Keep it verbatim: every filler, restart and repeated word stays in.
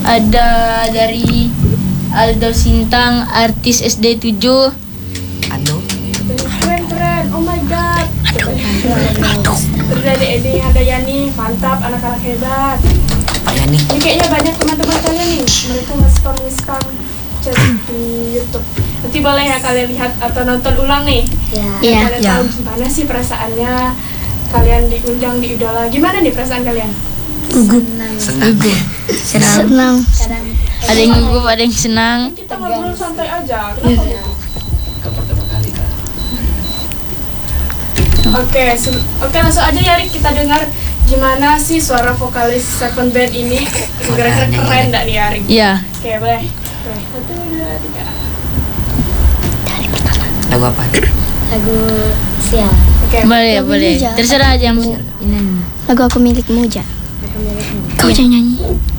Ada dari Aldo Sintang, artis S D tujuh. Aldo. Keren-keren, oh my god. Terus ada Edi, ada Yani, mantap, anak-anak hebat. Pak Yani. Ini kayaknya banyak teman-teman kalian nih, mereka nge-spam-nge-spam chat di YouTube. Nanti boleh ya kalian lihat atau nonton ulang nih. Iya. Kalian Ya. tahu gimana sih perasaannya kalian diundang di Idola. Gimana nih perasaan kalian? Gugup. Senang. Senang. Senang. Ada yang gugup, ada yang senang. Kita ngobrol santai aja. Kenapa gitu? Pertama kali Kak. Oke, se- oke langsung aja ya Rik, kita dengar gimana sih suara vokalis Seven Band ini. Kira-kira keren enggak nih ya Rik? Iya. Oke, boleh. Boleh. Satu, dua, tiga. Lagu apa? Lagu Sial. Oke. Boleh, Lagu boleh. Muja. Terserah aja yang ini. Lagu Aku Milikmu, Ja. Kau jangan nyanyi.